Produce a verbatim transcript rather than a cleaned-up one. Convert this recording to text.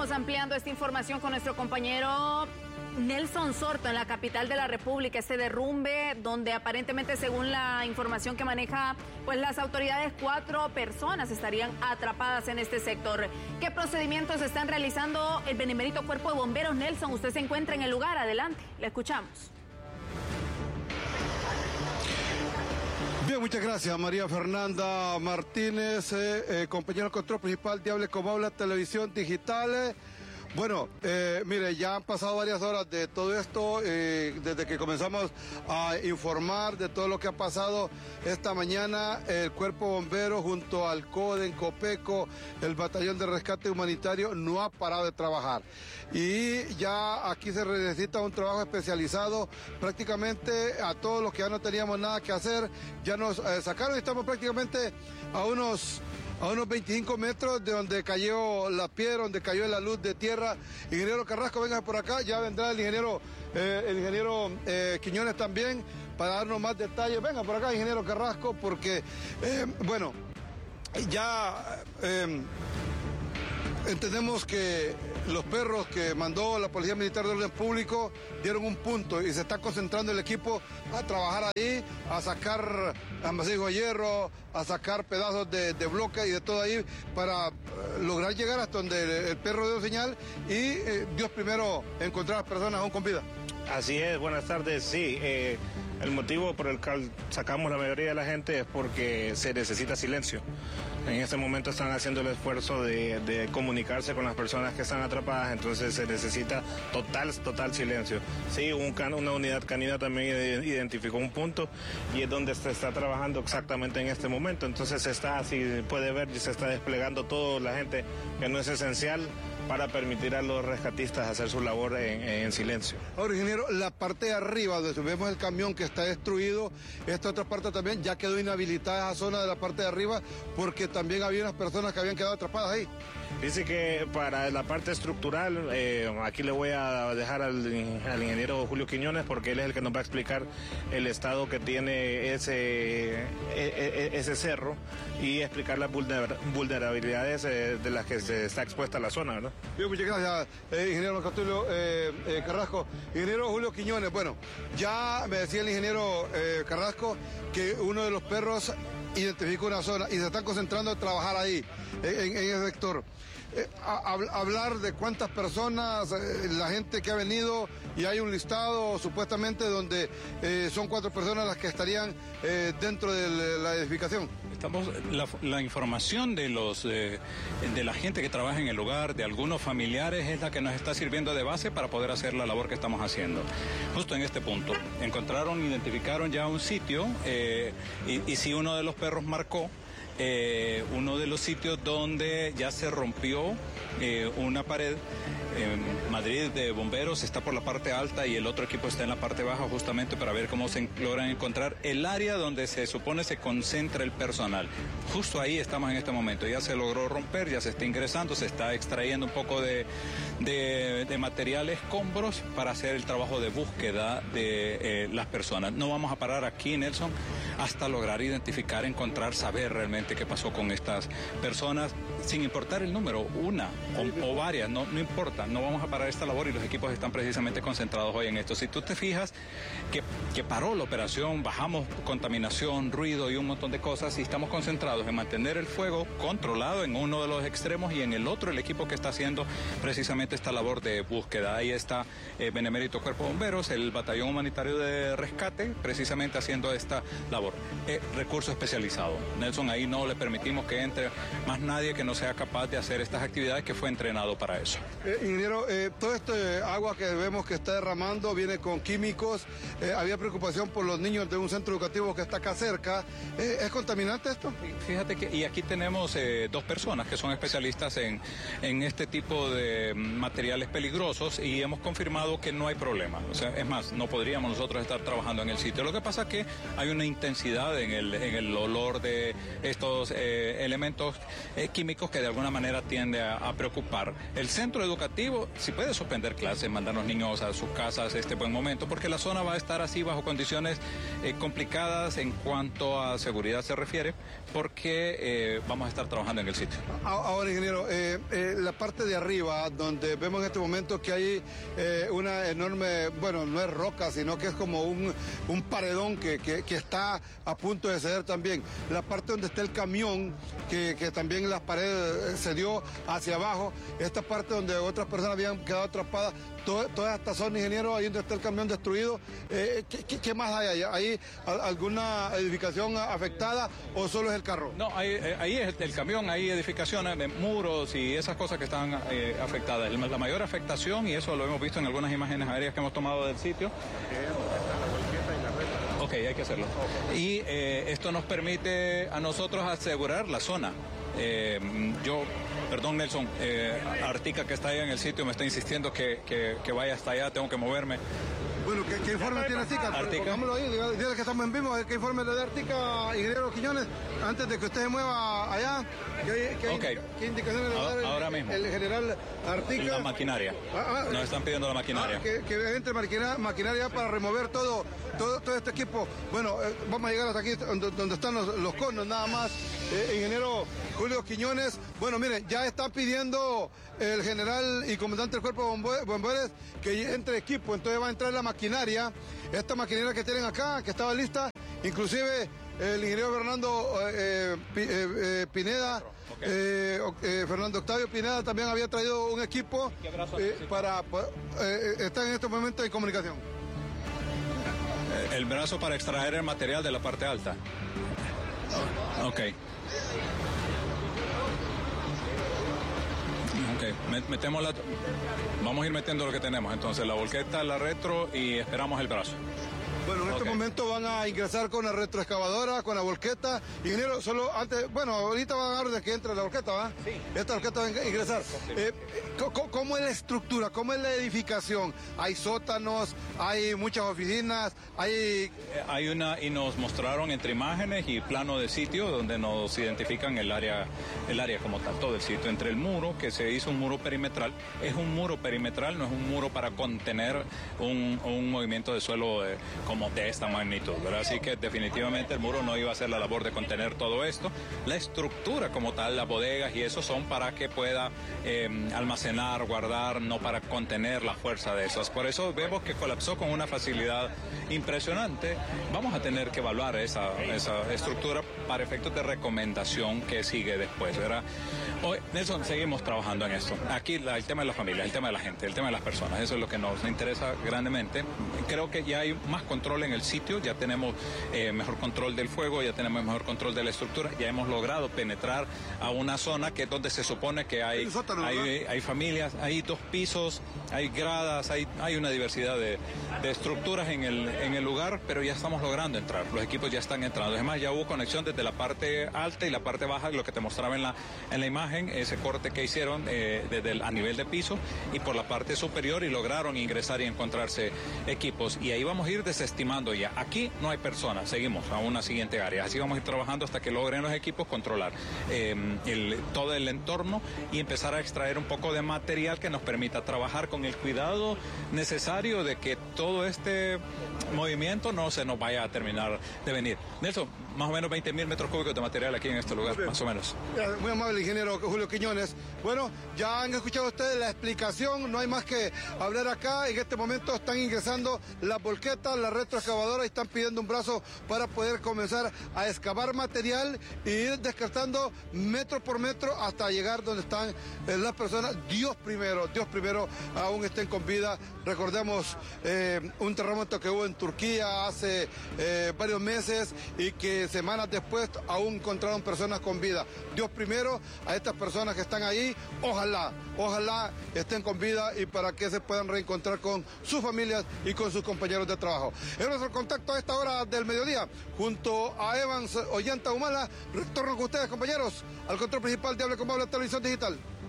Seguimos ampliando esta información con nuestro compañero Nelson Sorto en la capital de la República. Este derrumbe donde aparentemente, según la información que maneja pues las autoridades, cuatro personas estarían atrapadas en este sector. ¿Qué procedimientos están realizando el benemérito Cuerpo de Bomberos? Nelson, usted se encuentra en el lugar. Adelante, le escuchamos. Bien, muchas gracias, María Fernanda Martínez, eh, eh, compañero de control principal de Hable Como Habla Televisión Digital. Bueno, eh, mire, ya han pasado varias horas de todo esto, eh, desde que comenzamos a informar de todo lo que ha pasado esta mañana. El Cuerpo Bombero junto al CODEN, COPECO, el Batallón de Rescate Humanitario no ha parado de trabajar. Y ya aquí se necesita un trabajo especializado. Prácticamente a todos los que ya no teníamos nada que hacer, ya nos eh, sacaron y estamos prácticamente a unos... a unos veinticinco metros de donde cayó la piedra, donde cayó la luz de tierra. Ingeniero Carrasco, venga por acá, ya vendrá el ingeniero, eh, el ingeniero eh, Quiñones también para darnos más detalles. Venga por acá, ingeniero Carrasco, porque, eh, bueno, ya eh, entendemos que los perros que mandó la Policía Militar de Orden Público dieron un punto y se está concentrando el equipo a trabajar ahí, a sacar amasijos de hierro, a sacar pedazos de, de bloque y de todo ahí para uh, lograr llegar hasta donde el, el perro dio señal y eh, Dios primero encontrar a las personas aún con vida. Así es, buenas tardes, sí. Eh, el motivo por el cual sacamos la mayoría de la gente es porque se necesita silencio. En este momento están haciendo el esfuerzo de, de comunicarse con las personas que están atrapadas, entonces se necesita total, total silencio. Sí, un can, una unidad canina también identificó un punto y es donde se está trabajando exactamente en este momento. Entonces se está, así puede ver, se está desplegando toda la gente que no es esencial para permitir a los rescatistas hacer su labor en, en silencio. Ahora, ingeniero, la parte de arriba, donde vemos el camión que está destruido, esta otra parte también ya quedó inhabilitada esa zona de la parte de arriba, porque también había unas personas que habían quedado atrapadas ahí. Dice que para la parte estructural, eh, aquí le voy a dejar al, al ingeniero Julio Quiñones, porque él es el que nos va a explicar el estado que tiene ese, ese cerro y explicar las vulnerabilidades eh, de las que se está expuesta la zona, ¿verdad? Bien, muchas gracias, eh, ingeniero Castillo eh, eh, Carrasco. Ingeniero Julio Quiñones, bueno, ya me decía el ingeniero eh, Carrasco que uno de los perros identificó una zona y se están concentrando en trabajar ahí, en, en ese sector. Eh, a, a, hablar de cuántas personas, eh, la gente que ha venido, y hay un listado supuestamente donde eh, son cuatro personas las que estarían eh, dentro de la edificación. Estamos, la, la información de los eh, de la gente que trabaja en el lugar, de algunos familiares, es la que nos está sirviendo de base para poder hacer la labor que estamos haciendo. Justo en este punto, encontraron, identificaron ya un sitio eh, y, y si uno de los perros marcó Eh, uno de los sitios donde ya se rompió eh, una pared. En Madrid de bomberos está por la parte alta y el otro equipo está en la parte baja, justamente para ver cómo se logran encontrar el área donde se supone se concentra el personal. Justo ahí estamos en este momento, ya se logró romper, ya se está ingresando, se está extrayendo un poco de, de, de material escombros para hacer el trabajo de búsqueda de eh, las personas. No vamos a parar aquí, Nelson, hasta lograr identificar, encontrar, saber realmente qué pasó con estas personas, sin importar el número, una o, o varias, no, no importa, no vamos a parar esta labor y los equipos están precisamente concentrados hoy en esto. Si tú te fijas que, que paró la operación, bajamos contaminación, ruido y un montón de cosas y estamos concentrados en mantener el fuego controlado en uno de los extremos y en el otro el equipo que está haciendo precisamente esta labor de búsqueda. Ahí está eh, Benemérito Cuerpo de Bomberos, el Batallón Humanitario de Rescate, precisamente haciendo esta labor. Eh, recurso especializado. Nelson, ahí no le permitimos que entre más nadie que no sea capaz de hacer estas actividades, que fue entrenado para eso. Eh, ingeniero, eh, todo este agua que vemos que está derramando viene con químicos. Eh, había preocupación por los niños de un centro educativo que está acá cerca. Eh, ¿Es contaminante esto? Fíjate que, y aquí tenemos eh, dos personas que son especialistas en, en este tipo de materiales peligrosos y hemos confirmado que no hay problema. O sea, es más, no podríamos nosotros estar trabajando en el sitio. Lo que pasa es que hay una intención intensidad en el, en el olor de estos eh, elementos eh, químicos que de alguna manera tiende a, a preocupar. El centro educativo, si puede suspender clases, mandar a los niños a sus casas este buen momento, porque la zona va a estar así bajo condiciones eh, complicadas en cuanto a seguridad se refiere, porque eh, vamos a estar trabajando en el sitio. Ahora, ingeniero, eh, eh, la parte de arriba, donde vemos en este momento que hay eh, una enorme, bueno, no es roca, sino que es como un, un paredón que, que, que está a punto de ceder también. La parte donde está el camión, que, que también las paredes se dio hacia abajo, esta parte donde otras personas habían quedado atrapadas, todo, toda esta zona, ingeniero, ahí donde está el camión destruido, eh, ¿qué, qué, ¿qué más hay ahí? ¿Hay alguna edificación afectada o solo es el carro? No, ahí, ahí es el camión, hay edificaciones, muros y esas cosas que están eh, afectadas. La mayor afectación, y eso lo hemos visto en algunas imágenes aéreas que hemos tomado del sitio. Ok, hay que hacerlo. Y eh, esto nos permite a nosotros asegurar la zona. Eh, yo, perdón Nelson, eh, Artica que está ahí en el sitio me está insistiendo que, que, que vaya hasta allá, tengo que moverme. Bueno, ¿qué, qué informe tiene Artica? Artica. Pongámoslo ahí, dígale que estamos en vivo, ¿qué informe le da Artica, ingeniero Quiñones, antes de que usted se mueva allá? ¿Qué, qué, okay. ¿qué indicaciones le va a dar el, ahora mismo el general Artica? La maquinaria. Ah, ah, Nos están pidiendo la maquinaria. Ah, que, que entre maquinaria, maquinaria para remover todo, todo, todo este equipo. Bueno, eh, vamos a llegar hasta aquí, donde, donde están los, los conos, nada más. Eh, ingeniero Julio Quiñones, bueno, miren, ya está pidiendo el general y comandante del cuerpo de bomberos que entre equipo, entonces va a entrar la maquinaria, esta maquinaria que tienen acá, que estaba lista, inclusive el ingeniero Fernando eh, eh, eh, Pineda, okay. eh, eh, Fernando Octavio Pineda también había traído un equipo eh, para, para eh, estar en este momento en comunicación. El brazo para extraer el material de la parte alta. Ok. Ok, metemos la... Vamos a ir metiendo lo que tenemos. Entonces la volqueta, la retro y esperamos el brazo. Bueno, en este okay. momento van a ingresar con la retroexcavadora, con la volqueta. Ingeniero, solo antes, bueno, ahorita van a dar de que entre la volqueta, ¿va? Sí. Esta volqueta va a ingresar. Eh, ¿cómo, ¿Cómo es la estructura? ¿Cómo es la edificación? ¿Hay sótanos? ¿Hay muchas oficinas? ¿Hay...? Eh, hay una, y nos mostraron entre imágenes y plano de sitio donde nos identifican el área, el área como tal, todo el sitio. Entre el muro, que se hizo un muro perimetral, es un muro perimetral, no es un muro para contener un, un movimiento de suelo de, como de esta magnitud, ¿verdad? Así que definitivamente el muro no iba a hacer la labor de contener todo esto. La estructura como tal, las bodegas y eso son para que pueda eh, almacenar, guardar, no para contener la fuerza de esas. Por eso vemos que colapsó con una facilidad impresionante. Vamos a tener que evaluar esa, esa estructura para efectos de recomendación que sigue después, ¿verdad? Hoy, Nelson, seguimos trabajando en esto. Aquí la, el tema de la familia, el tema de la gente, el tema de las personas, eso es lo que nos interesa grandemente. Creo que ya hay más control en el sitio, ya tenemos eh, mejor control del fuego, ya tenemos mejor control de la estructura, ya hemos logrado penetrar a una zona que es donde se supone que hay, sótano, hay, hay familias, hay dos pisos, hay gradas, hay, hay una diversidad de, de estructuras en el, en el lugar, pero ya estamos logrando entrar, los equipos ya están entrando. Además, ya hubo conexión desde la parte alta y la parte baja, lo que te mostraba en la, en la imagen, ese corte que hicieron eh, desde el, a nivel de piso y por la parte superior, y lograron ingresar y encontrarse equipos. Y ahí vamos a ir desestimando ya. Aquí no hay personas, seguimos a una siguiente área. Así vamos a ir trabajando hasta que logren los equipos controlar eh, el, todo el entorno y empezar a extraer un poco de material que nos permita trabajar con el cuidado necesario de que todo este movimiento no se nos vaya a terminar de venir. Nelson, más o menos veinte mil metros cúbicos de material aquí en este lugar, más o menos. Muy amable, ingeniero Julio Quiñones. Bueno, ya han escuchado ustedes la explicación, no hay más que hablar acá. En este momento están ingresando las volquetas, la retroexcavadora, y están pidiendo un brazo para poder comenzar a excavar material e ir descartando metro por metro hasta llegar donde están eh, las personas. Dios primero, Dios primero aún estén con vida. Recordemos eh, un terremoto que hubo en Turquía hace eh, varios meses y que semanas después aún encontraron personas con vida. Dios primero a estas personas que están ahí, ojalá, ojalá estén con vida y para que se puedan reencontrar con sus familias y con sus compañeros de trabajo. Es nuestro contacto a esta hora del mediodía, junto a Evans Ollanta Humala. Retorno con ustedes, compañeros, al control principal de Hable Como Habla Televisión Digital.